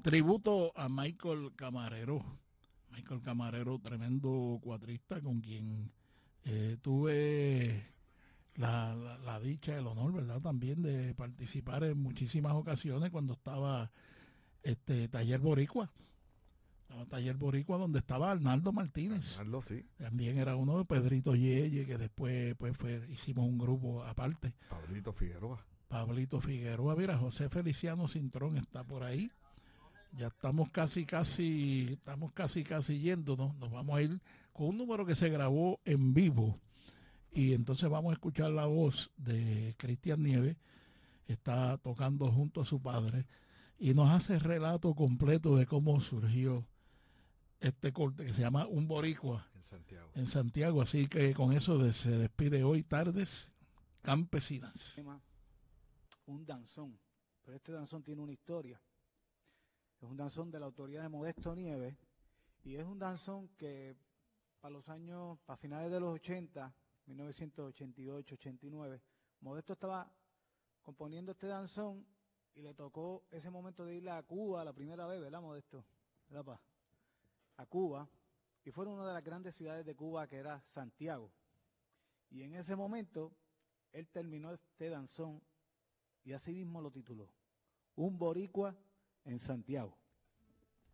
Tributo a Michael Camarero. Michael Camarero, tremendo cuatrista con quien tuve la dicha, el honor, ¿verdad? También de participar en muchísimas ocasiones cuando estaba Taller Boricua. Taller Boricua donde estaba Arnaldo Martínez. Arnaldo, sí. También era uno de Pedrito Yeye, que después pues, hicimos un grupo aparte. Pablito Figueroa. Pablito Figueroa, mira, José Feliciano Cintrón está por ahí. Ya estamos casi yéndonos. Nos vamos a ir con un número que se grabó en vivo. Y entonces vamos a escuchar la voz de Cristian Nieves. Está tocando junto a su padre. Y nos hace el relato completo de cómo surgió este corte que se llama Un Boricua En Santiago. en Santiago. Así que con eso se despide hoy Tardes Campesinas. Un danzón, pero este danzón tiene una historia. Es un danzón de la autoría de Modesto Nieves y es un danzón que para finales de los 80, 1988, 89, Modesto estaba componiendo este danzón y le tocó ese momento de ir a Cuba la primera vez, ¿verdad, Modesto? ¿Verdad, pa? A Cuba, y fueron una de las grandes ciudades de Cuba que era Santiago. Y en ese momento él terminó este danzón y así mismo lo tituló, Un Boricua en Santiago.